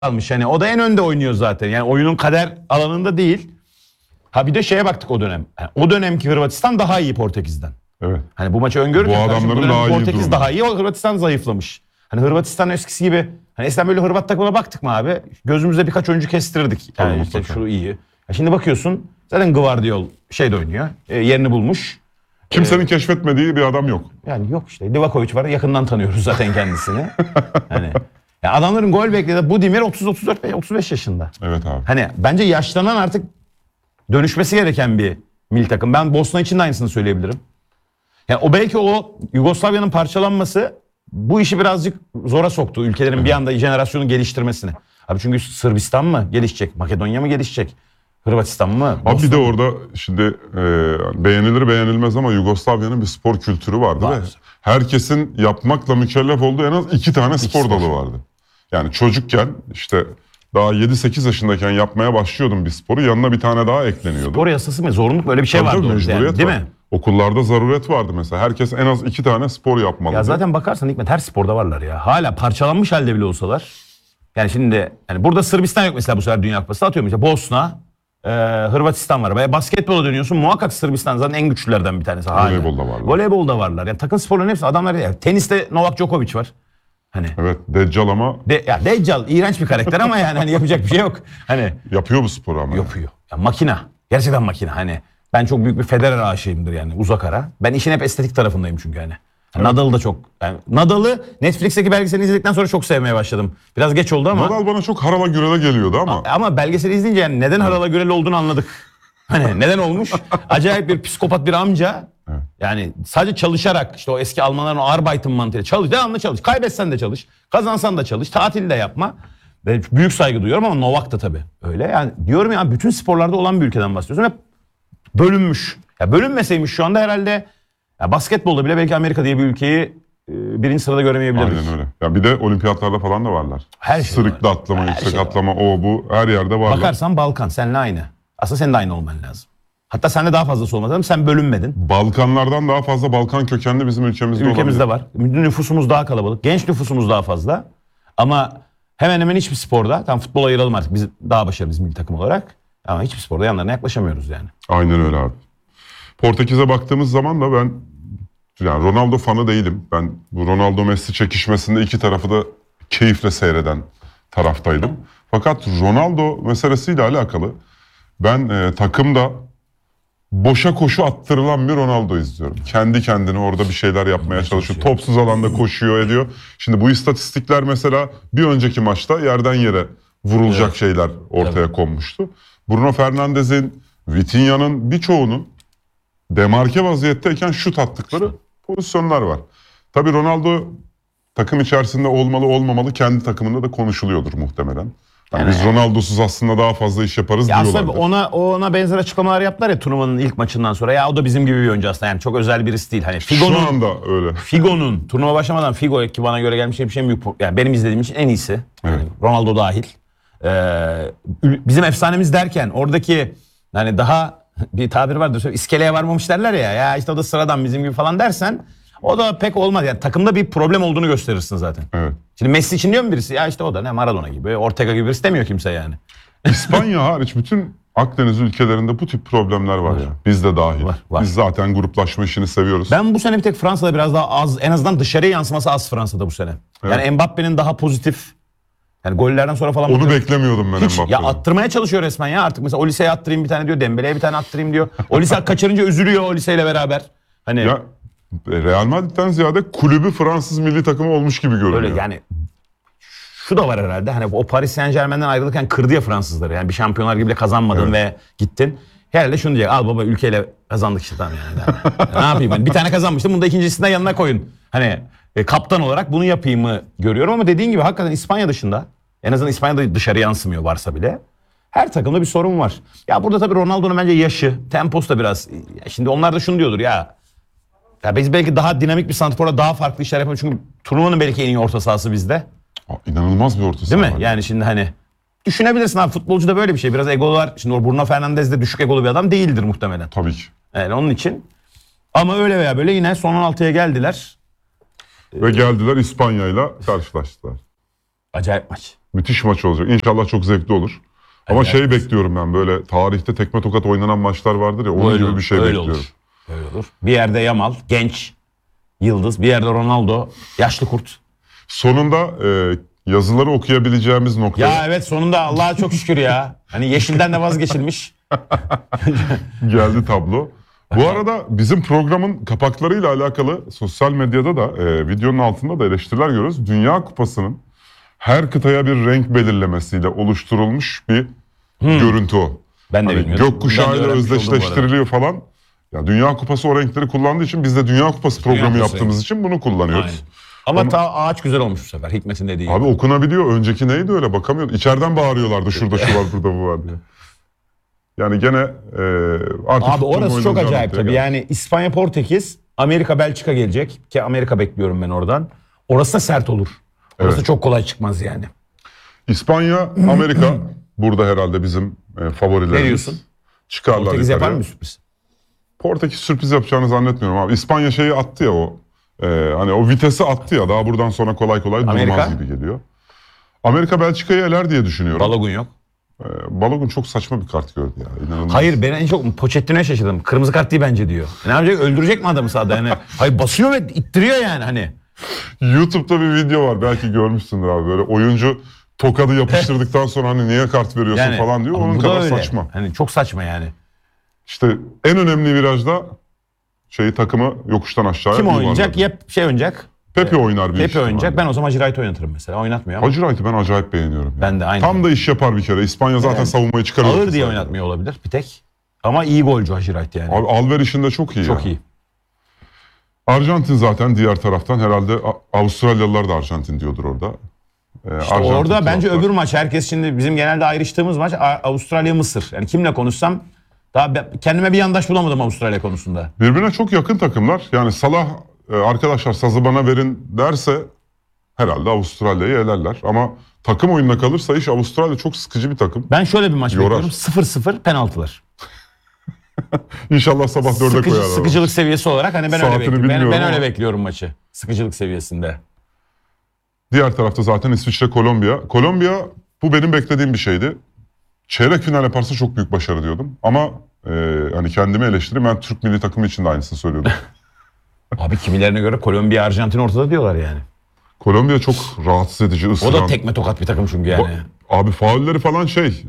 almış. Hani o da en önde oynuyor zaten. Yani oyunun kader alanında değil. Ha bir de şeye baktık o dönem. Yani o dönemki Hırvatistan daha iyi Portekiz'den. Evet. Hani bu maçı öngörürken Bu adamların daha iyi Portekiz durumu. daha iyi, o Hırvatistan zayıflamış. Hani Hırvatistan eskisi gibi hani eskiden böyle Hırvat takımına baktık mı abi? Gözümüzde birkaç oyuncu kestirirdik. Yani Tabii, işte mutlaka. şu iyi. Ya şimdi bakıyorsun zaten Gvardiol de oynuyor. Yerini bulmuş. Kimsenin keşfetmediği bir adam yok. Yani yok işte. Livakovic var. Yakından tanıyoruz zaten kendisini. Hani ya adamların gol bekledi. Budimir 30-34 ve 35 yaşında. Evet abi. Hani bence yaşlanan artık dönüşmesi gereken bir milli takım. Ben Bosna için de aynısını söyleyebilirim. Yani o belki o Yugoslavya'nın parçalanması bu işi birazcık zora soktu. Ülkelerin bir anda jenerasyonu geliştirmesini. Abi çünkü Sırbistan mı gelişecek? Makedonya mı gelişecek? Hırvatistan mı? Abi bir de orada şimdi beğenilir beğenilmez ama Yugoslavya'nın bir spor kültürü vardı Var. ve herkesin yapmakla mükellef olduğu en az 2 tane spor dalı vardı. Yani çocukken işte daha 7-8 yaşındayken yapmaya başlıyordum bir sporu, yanına bir tane daha ekleniyordu. Spor yasası mı? Zorunluluk mu? Öyle bir şey Tabii vardı tabii, orada mecburiyet yani, değil var. mi? Okullarda zaruret vardı mesela. Herkes en az 2 tane spor yapmalıydı. Ya zaten bakarsan Hikmet her sporda varlar ya. Hala parçalanmış halde bile olsalar. Yani şimdi yani burada Sırbistan yok mesela bu sefer Dünya Kupası. Atıyorum işte Bosna, Hırvatistan var. Veya basketbola dönüyorsun muhakkak Sırbistan zaten en güçlülerden bir tanesi. Hala. Voleybolda varlar. Voleybolda varlar. Yani takım sporların hepsi adamlar. Yani teniste Novak Djokovic var. Hani Evet, Deccal ama ya Deccal iğrenç bir karakter ama yani hani yapacak bir şey yok. Hani yapıyor bu sporu ama. yapıyor. Ya makina. Gerçekten makina. Hani ben çok büyük bir Federer aşığıyımdır yani uzak ara. Ben işin hep estetik tarafındayım çünkü hani. Evet. Nadal'ı da çok. Yani Nadal'ı Netflix'teki belgeselini izledikten sonra çok sevmeye başladım. Biraz geç oldu ama. Nadal bana çok harala gürele geliyordu ama. Ama belgeseli izleyince yani neden harala güreli olduğunu anladık. Hani neden olmuş? Acayip bir psikopat bir amca. Evet. Yani sadece çalışarak işte o eski Almanların o Arbeiten mantığıyla çalış, devamlı çalış. Kaybetsen de çalış, kazansan da çalış, tatil de yapma. Ve büyük saygı duyuyorum ama Novak da tabii öyle. Yani diyorum ya bütün sporlarda olan bir ülkeden bahsediyorsun. Hep bölünmüş. Ya bölünmeseymiş şu anda herhalde ya basketbolda bile belki Amerika diye bir ülkeyi birinci sırada göremeyebilirdik. Aynen öyle. Ya bir de olimpiyatlarda falan da varlar. Her şey Sırıkla var. atlama, Her yüksek şey var. atlama, o bu her yerde varlar. Bakarsan Balkan seninle aynı. Aslında senin de aynı olman lazım. Hatta sende daha fazlası olmaz lazım. Sen bölünmedin. Balkanlardan daha fazla Balkan kökenli bizim ülkemizde Ülkemizde olabilir. var. Nüfusumuz daha kalabalık. Genç nüfusumuz daha fazla. Ama hemen hemen hiçbir sporda, tam futbola ayıralım artık biz daha başarılı biz milli takım olarak. Ama hiçbir sporda yanlarına yaklaşamıyoruz yani. Aynen öyle abi. Portekiz'e baktığımız zaman da ben yani Ronaldo fanı değilim. Ben bu Ronaldo Messi çekişmesinde iki tarafı da keyifle seyreden taraftaydım. Fakat Ronaldo meselesiyle alakalı ben takımda boşa koşu attırılan bir Ronaldo izliyorum. Kendi kendine orada bir şeyler yapmaya çalışıyor. Topsuz alanda koşuyor ediyor. Şimdi bu istatistikler mesela bir önceki maçta yerden yere vurulacak şeyler ortaya konmuştu. Bruno Fernandes'in, Vitinha'nın birçoğunun demarke vaziyetteyken şut attıkları pozisyonlar var. Tabii Ronaldo takım içerisinde olmalı olmamalı kendi takımında da konuşuluyordur muhtemelen. Yani biz Ronaldo'suz aslında daha fazla iş yaparız Ya diyorlar. aslında ona benzer açıklamalar yaptılar ya turnuvanın ilk maçından sonra. Ya o da bizim gibi bir oyuncu aslında. Yani çok özel birisi değil. Hani Şu anda öyle. Figo'nun turnuva başlamadan Figo ki bana göre gelmiş bir şey büyük. Yani benim izlediğim için en iyisi. Yani Evet. Ronaldo dahil. Bizim efsanemiz derken oradaki hani daha bir tabir vardır. İskeleye varmamış derler ya. Ya işte o da sıradan bizim gibi falan dersen o da pek olmaz. Yani takımda bir problem olduğunu gösterirsin zaten. Evet. Şimdi Messi için diyor mu birisi? Ya işte o da ne Maradona gibi, Ortega gibi birisi demiyor kimse yani. İspanya hariç bütün Akdeniz ülkelerinde bu tip problemler var ya. Biz de dahil. Var. Biz zaten gruplaşma işini seviyoruz. Ben bu sene bir tek Fransa'da biraz daha az, en azından dışarıya yansıması az Fransa'da bu sene. Yani Mbappe'nin daha pozitif, yani gollerden sonra falan. Onu beklemiyordum ben hiç, ya Mbappe'den. attırmaya çalışıyor resmen ya artık mesela Olise'ye attırayım bir tane diyor, Dembele'ye bir tane attırayım diyor. Olise kaçırınca üzülüyor Olise'yle beraber. Hani Ya Real Madrid'den ziyade kulübü Fransız milli takımı olmuş gibi görünüyor. öyle yani. Şu da var herhalde hani o Paris Saint-Germain'den ayrılırken kırdı ya Fransızları. Yani bir şampiyonlar gibi de kazanmadın ve gittin. Herhalde şunu diyecek, al baba ülkeyle kazandık işte tamam yani. Ne yapayım ben? Bir tane kazanmıştım, bunu da ikincisinde yanına koyun. Hani kaptan olarak bunu yapayım mı görüyorum ama dediğin gibi hakikaten İspanya dışında, en azından İspanya'da dışarı yansımıyor varsa bile, her takımda bir sorun var. Ya burada tabii Ronaldo'nun bence yaşı, temposu da biraz, şimdi onlar da şunu diyordur ya biz belki daha dinamik bir santrforla daha farklı işler yapalım çünkü turnuvanın belki en iyi orta sahası bizde. İnanılmaz bir orta saha. Değil mi? var. Yani şimdi hani düşünebilirsin abi, futbolcu da böyle bir şey. Biraz egolar. Şimdi o Bruno Fernandes de düşük egolu bir adam değildir muhtemelen. Tabii ki. Yani onun için. Ama öyle veya böyle yine son 16'ya geldiler. Ve geldiler İspanya'yla karşılaştılar. Acayip maç. Müthiş maç olacak. İnşallah çok zevkli olur. Ama Evet. bekliyorum ben, böyle tarihte tekme tokat oynanan maçlar vardır ya, onun gibi bir şey öyle bekliyorum. olur. Öyle olur. Bir yerde Yamal, genç, yıldız. Bir yerde Ronaldo, yaşlı kurt. Sonunda yazıları okuyabileceğimiz nokta. Ya evet, sonunda Allah'a çok şükür ya. Hani yeşilden de vazgeçilmiş. Geldi tablo. Bu arada bizim programın kapaklarıyla alakalı sosyal medyada da videonun altında da eleştiriler görüyoruz. Dünya Kupası'nın her kıtaya bir renk belirlemesiyle oluşturulmuş bir görüntü o. Ben de Hani bilmiyorum. gökkuşağıyla Ben de öğrenmiş oldum bu arada. özdeşleştiriliyor falan. Ya Dünya Kupası o renkleri kullandığı için, biz de Dünya Kupası programı Kupası yaptığımız rengi. için bunu kullanıyoruz. Aynen. Ama ağaç güzel olmuş bu sefer. Hikmet'in dediği gibi. Abi okunabiliyor. Önceki neydi öyle, bakamıyordum. İçeriden bağırıyorlardı, şurada şu var, burada bu var diye. Yani gene artık Abi orası futbolun çok oynayacağı acayip noktaya tabii. geldi. Yani İspanya, Portekiz, Amerika, Belçika gelecek. Ki Amerika bekliyorum ben oradan. Orası da sert olur. Orası Evet. çok kolay çıkmaz yani. İspanya, Amerika burada herhalde bizim favorilerimiz. Ne diyorsun? Çıkarlar Portekiz yapar yukarıya. mı sürpriz? Portekiz sürpriz yapacağını zannetmiyorum abi. İspanya şeyi attı ya o. Hani o vitesi attı ya, daha buradan sonra kolay kolay Amerika? durmaz gibi geliyor. Amerika Belçika'yı eler diye düşünüyorum. Balogun yok. Balogun çok saçma bir kart gördü ya. İnanılmaz. Hayır, ben en çok Pochettino'ya şaşırdım. Kırmızı kart değil bence diyor. Ne yapacak? Öldürecek mi adamı sahada? Yani, hayır, basıyor ve ittiriyor yani hani. YouTube'da bir video var, belki görmüşsündür abi. Böyle oyuncu tokadı yapıştırdıktan sonra hani niye kart veriyorsun Yani, falan diyor. ama Onun bu da kadar öyle. saçma. Hani çok saçma yani. İşte en önemli virajda takımı yokuştan aşağıya Kim yuvarladı. oynayacak? Ya oynayacak. Pepe oynar bir Pepe ihtimalle. oynayacak. Ben o zaman Hacı oynatırım mesela. Oynatmıyor ama. Hacı Wright'ı ben acayip beğeniyorum. Ben de aynı. Tam da iş yapar bir kere. İspanya zaten Evet. savunmayı çıkarıyor. Ağır diye oynatmıyor olabilir bir tek. Ama iyi golcü Hacı yani. Abi Alver işinde çok iyi. Çok ya. iyi. Arjantin zaten diğer taraftan, herhalde Avustralyalılar da Arjantin diyordur orada. İşte orada bence öbür maç, herkes şimdi bizim genelde ayrıştığımız maç Avustralya-Mısır. Yani kimle konuşsam daha kendime bir yandaş bulamadım Avustralya konusunda. Birbirine çok yakın takımlar. Yani Salah arkadaşlar sazı bana verin derse herhalde Avustralya'yı elerler. Ama takım oyununa kalırsa iş, Avustralya çok sıkıcı bir takım. Ben şöyle bir maç Yorar. bekliyorum. 0-0 penaltılar. İnşallah sabah 4'e koyarlar. Sıkıcılık seviyesi olarak hani ben öyle Saatini bekliyorum. Ben bilmiyorum öyle ama. bekliyorum maçı. Sıkıcılık seviyesinde. Diğer tarafta zaten İsviçre, Kolombiya. Kolombiya, bu benim beklediğim bir şeydi. Çeyrek final yaparsa çok büyük başarı diyordum. Ama hani kendimi eleştireyim, ben Türk milli takımı için de aynısını söylüyordum. Abi kimilerine göre Kolombiya, Arjantin ortada diyorlar yani. Kolombiya çok rahatsız edici, O ısıran. da tekme tokat bir takım çünkü yani. Abi faulleri falan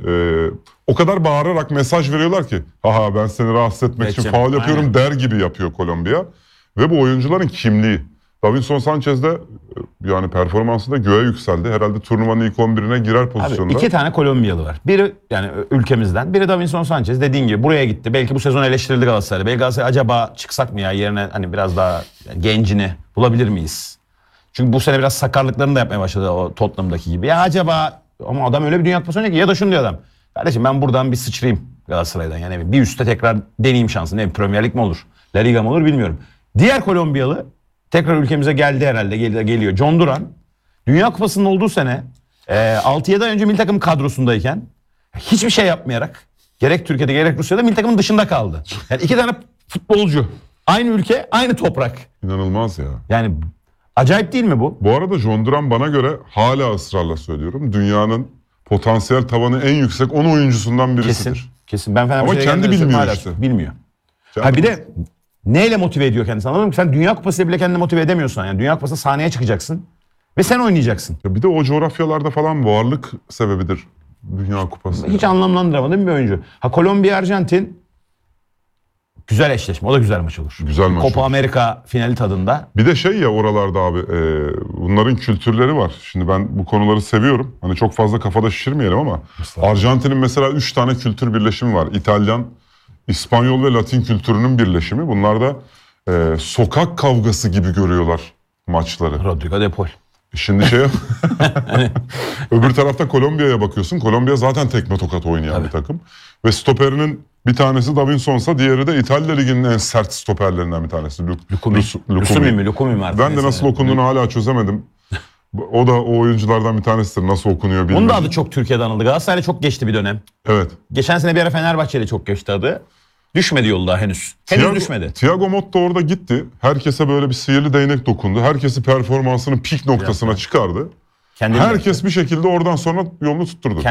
o kadar bağırarak mesaj veriyorlar ki, haha ben seni rahatsız etmek için Geçeceğim. faul yapıyorum Aynen. der gibi yapıyor Kolombiya. Ve bu oyuncuların kimliği. Davinson Sanchez de yani performansı da göğe yükseldi. Herhalde turnuvanın ilk 11'ine girer Abi pozisyonda. 2 tane Kolombiyalı var. Biri yani ülkemizden, biri Davinson Sanchez. Dediğin gibi buraya gitti. Belki bu sezon eleştirildi Galatasaray. Belki Galatasaray acaba çıksak mı ya yerine, hani biraz daha gencini bulabilir miyiz? Çünkü bu sene biraz sakarlıklarını da yapmaya başladı o Tottenham'daki gibi. Ya acaba, ama adam öyle bir Dünya Kupası oynuyor ki, ya da şunu diyor adam. Kardeşim ben buradan bir sıçrayım Galatasaray'dan. Yani bir üstte tekrar deneyeyim şansını. Ne Premier Lig mi olur? La Liga mı olur bilmiyorum. Diğer Kolombiyalı tekrar ülkemize geldi herhalde. Geliyor. John Duran. Dünya Kupası'nın olduğu sene 6-7 ay önce milli takım kadrosundayken hiçbir şey yapmayarak gerek Türkiye'de gerek Rusya'da milli takımın dışında kaldı. Yani 2 tane futbolcu. Aynı ülke, aynı toprak. İnanılmaz ya. Yani acayip değil mi bu? Bu arada John Duran bana göre, hala ısrarla söylüyorum, dünyanın potansiyel tavanı en yüksek 10 oyuncusundan birisidir. Kesin. Kesin. Ben Fenerbahçe'ye Ama kendi geldiğimde bilmiyor hala işte. bilmiyor. Kendi- Ha bir de neyle motive ediyor kendisini, anladın mı? Sen Dünya Kupası bile kendini motive edemiyorsun. Yani Dünya Kupası'nda sahneye çıkacaksın ve sen oynayacaksın. Ya bir de o coğrafyalarda falan varlık sebebidir Dünya Kupası. Hiç anlamlandıramadığım bir oyuncu. Ha Kolombiya, Arjantin güzel eşleşme. O da güzel maç olur. Güzel maç Copa olur. Amerika finali tadında. Bir de ya oralarda abi, bunların kültürleri var. Şimdi ben bu konuları seviyorum. Hani çok fazla kafada şişirmeyelim ama Arjantin'in mesela 3 tane kültür birleşimi var. İtalyan, İspanyol ve Latin kültürünün birleşimi. Bunlar da sokak kavgası gibi görüyorlar maçları. Rodrigo de Paul. Şimdi öbür tarafta Kolombiya'ya bakıyorsun. Kolombiya zaten tekme tokat oynayan bir takım. Ve stoperinin bir tanesi Davinson'sa, diğeri de İtalya Ligi'nin en sert stoperlerinden bir tanesi. Lukumi mi artık? Ben de neyse. nasıl okunduğunu hala çözemedim. O da o oyunculardan bir tanesidir. Nasıl okunuyor bilmiyorum. Onun da adı çok Türkiye'de anıldı. Galatasaray'la çok geçti bir dönem. Evet. Geçen sene bir ara Fenerbahçe'yle çok geçti adı. Düşmedi yolda henüz. Henüz düşmedi. Thiago Motta orada gitti. Herkese böyle bir sihirli değnek dokundu. Herkesi performansının pik noktasına çıkardı. Kendini Herkes bir şekilde oradan sonra yolunu tutturdu.